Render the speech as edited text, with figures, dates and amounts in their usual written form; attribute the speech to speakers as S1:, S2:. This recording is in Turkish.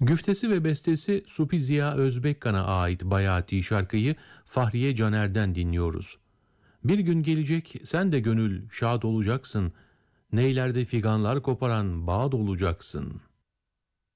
S1: Güftesi ve bestesi Supi Ziya Özbekkan'a ait Bayati şarkıyı Fahriye Caner'den dinliyoruz. Bir gün gelecek sen de gönül şad olacaksın, neylerde figanlar koparan bağ olacaksın.